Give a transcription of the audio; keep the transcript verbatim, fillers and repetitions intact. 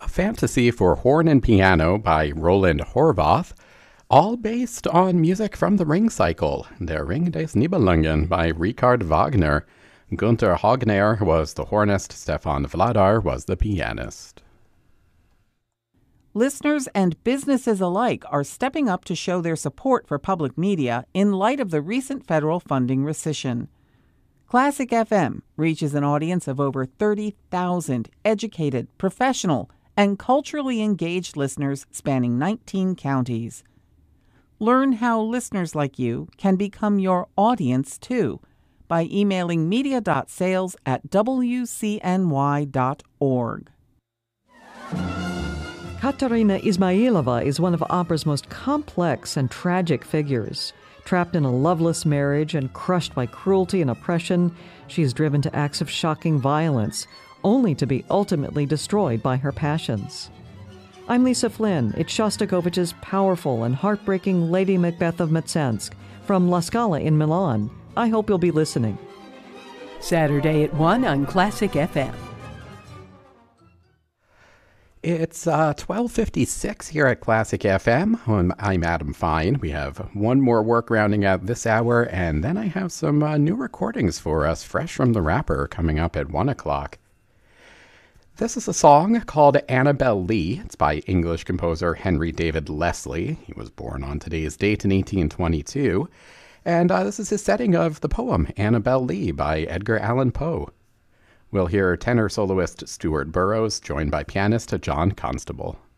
Fantasy for Horn and Piano by Roland Horvath, all based on music from the Ring cycle, Der Ring des Nibelungen by Richard Wagner. Gunther Hogner was the hornist, Stefan Vladar was the pianist. Listeners and businesses alike are stepping up to show their support for public media in light of the recent federal funding rescission. Classic F M reaches an audience of over thirty thousand educated, professional, and culturally engaged listeners spanning nineteen counties. Learn how listeners like you can become your audience, too, by emailing media.sales at w c n y dot org. Katerina Ismailova is one of opera's most complex and tragic figures. Trapped in a loveless marriage and crushed by cruelty and oppression, she is driven to acts of shocking violence, only to be ultimately destroyed by her passions. I'm Lisa Flynn. It's Shostakovich's powerful and heartbreaking Lady Macbeth of Mtsensk from La Scala in Milan. I hope you'll be listening. Saturday at one on Classic F M. It's uh, twelve fifty-six here at Classic F M. I'm Adam Fine. We have one more work rounding out this hour, and then I have some uh, new recordings for us, fresh from the wrapper, coming up at one o'clock. This is a song called Annabel Lee. It's by English composer Henry David Leslie. He was born on today's date in eighteen twenty-two. And uh, this is his setting of the poem Annabel Lee by Edgar Allan Poe. We'll hear tenor soloist Stuart Burrows, joined by pianist John Constable.